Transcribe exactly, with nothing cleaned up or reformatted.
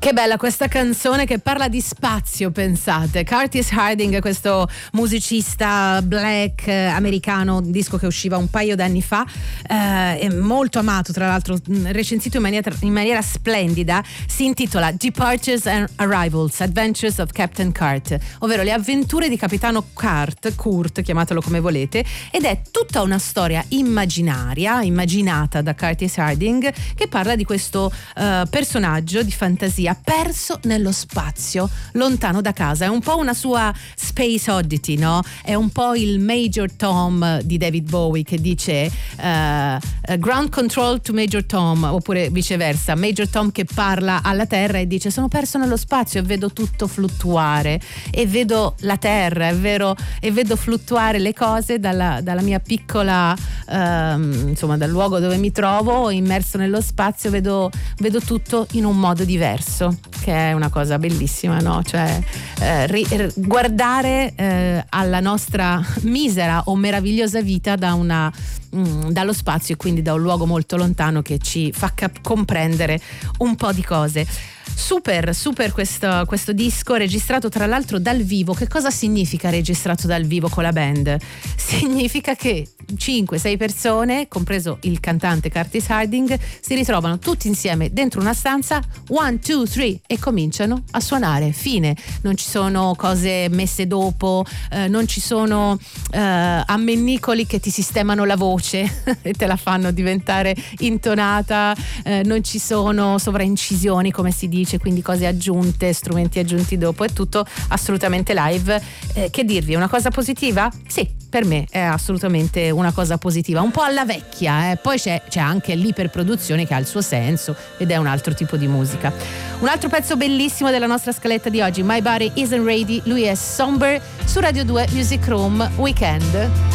Che bella questa canzone che parla di spazio, pensate. Curtis Harding, questo musicista black eh, americano, un disco che usciva un paio d'anni fa, eh, è molto amato, tra l'altro recensito in maniera, in maniera splendida. Si intitola Departures and Arrivals, Adventures of Captain Kurt, ovvero le avventure di Capitano Kurt, Kurt, chiamatelo come volete, ed è tutta una storia immaginaria, immaginata da Curtis Harding, che parla di questo eh, personaggio di fantasia perso nello spazio, lontano da casa. È un po' una sua space oddity, no? È un po' il Major Tom di David Bowie, che dice uh, ground control to Major Tom, oppure viceversa, Major Tom che parla alla Terra e dice: sono perso nello spazio e vedo tutto fluttuare, e vedo la Terra, è vero, e vedo fluttuare le cose dalla, dalla mia piccola uh, insomma dal luogo dove mi trovo immerso nello spazio, vedo, vedo tutto in un modo diverso, che è una cosa bellissima, no? Cioè eh, ri- guardare eh, alla nostra misera o meravigliosa vita da una mh, dallo spazio, e quindi da un luogo molto lontano che ci fa cap- comprendere un po' di cose. Super, super questo, questo disco, registrato tra l'altro dal vivo. Che cosa significa registrato dal vivo con la band? Significa che cinque sei persone, compreso il cantante Curtis Harding, si ritrovano tutti insieme dentro una stanza, one, two, three, e cominciano a suonare. Fine. Non ci sono cose messe dopo, eh, non ci sono eh, ammennicoli che ti sistemano la voce e te la fanno diventare intonata, eh, non ci sono sovraincisioni, come si dice, quindi cose aggiunte, strumenti aggiunti dopo. È tutto assolutamente live. Eh, che dirvi, è una cosa positiva? Sì, per me è assolutamente una cosa positiva, un po' alla vecchia, eh. Poi c'è, c'è anche l'iperproduzione che ha il suo senso ed è un altro tipo di musica. Un altro pezzo bellissimo della nostra scaletta di oggi, My Body Isn't Ready, lui è Somber, su Radio due Music Room Weekend.